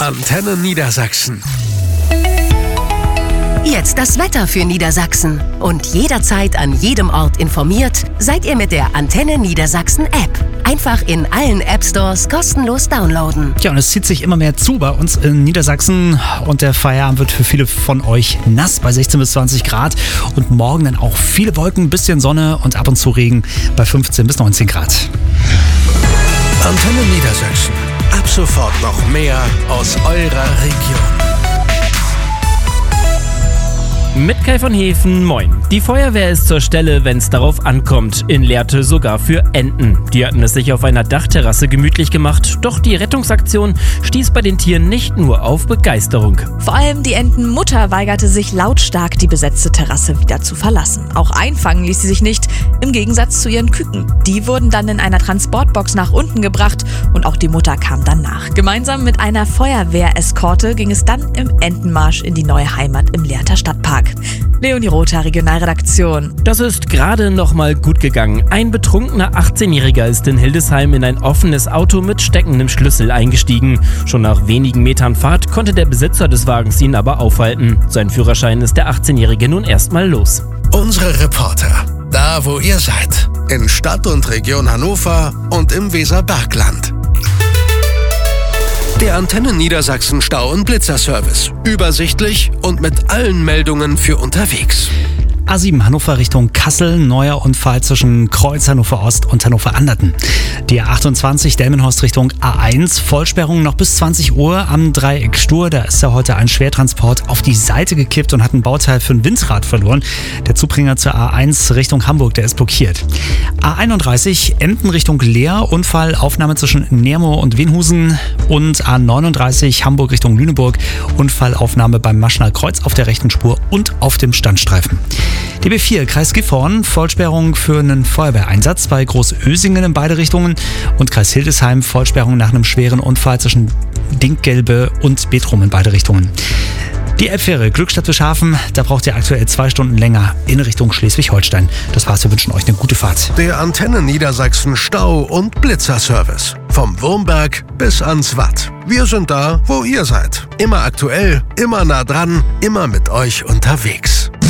Antenne Niedersachsen. Jetzt das Wetter für Niedersachsen. Und jederzeit an jedem Ort informiert seid ihr mit der Antenne Niedersachsen App. Einfach in allen App-Stores kostenlos downloaden. Ja, und es zieht sich immer mehr zu bei uns in Niedersachsen. Und der Feierabend wird für viele von euch nass bei 16 bis 20 Grad. Und morgen dann auch viele Wolken, ein bisschen Sonne und ab und zu Regen bei 15 bis 19 Grad. Antenne Niedersachsen. Ab sofort noch mehr aus eurer Region. Mit Kai von Hefen, moin. Die Feuerwehr ist zur Stelle, wenn es darauf ankommt. In Lehrte sogar für Enten. Die hatten es sich auf einer Dachterrasse gemütlich gemacht. Doch die Rettungsaktion stieß bei den Tieren nicht nur auf Begeisterung. Vor allem die Entenmutter weigerte sich lautstark, die besetzte Terrasse wieder zu verlassen. Auch einfangen ließ sie sich nicht, im Gegensatz zu ihren Küken. Die wurden dann in einer Transportbox nach unten gebracht und auch die Mutter kam dann nach. Gemeinsam mit einer Feuerwehreskorte ging es dann im Entenmarsch in die neue Heimat im Lehrter Stadtpark. Leonie Rother, Regionalredaktion. Das ist gerade noch mal gut gegangen. Ein betrunkener 18-Jähriger ist in Hildesheim in ein offenes Auto mit steckendem Schlüssel eingestiegen. Schon nach wenigen Metern Fahrt konnte der Besitzer des Wagens ihn aber aufhalten. Sein Führerschein ist der 18-Jährige nun erstmal los. Unsere Reporter, da wo ihr seid, in Stadt und Region Hannover und im Weserbergland. Der Antenne Niedersachsen Stau- und Blitzerservice. Übersichtlich und mit allen Meldungen für unterwegs. A7 Hannover Richtung Kassel, neuer Unfall zwischen Kreuz Hannover Ost und Hannover Anderten. Die A28 Delmenhorst Richtung A1, Vollsperrung noch bis 20 Uhr am Dreieck Stur. Da ist ja heute ein Schwertransport auf die Seite gekippt und hat ein Bauteil für ein Windrad verloren. Der Zubringer zur A1 Richtung Hamburg, der ist blockiert. A31 Emden Richtung Leer, Unfall, Aufnahme zwischen Nermo und Wenhusen. Und A39 Hamburg Richtung Lüneburg, Unfallaufnahme beim Maschner Kreuz auf der rechten Spur und auf dem Standstreifen. Die B4 Kreis Gifhorn, Vollsperrung für einen Feuerwehreinsatz bei Großösingen in beide Richtungen und Kreis Hildesheim, Vollsperrung nach einem schweren Unfall zwischen Dinkgelbe und Betrum in beide Richtungen. Die Elbfähre Glückstadt-Bischhafen, da braucht ihr aktuell 2 Stunden länger in Richtung Schleswig-Holstein. Das war's, wir wünschen euch eine gute Fahrt. Der Antenne Niedersachsen Stau- und Blitzerservice. Vom Wurmberg bis ans Watt. Wir sind da, wo ihr seid. Immer aktuell, immer nah dran, immer mit euch unterwegs.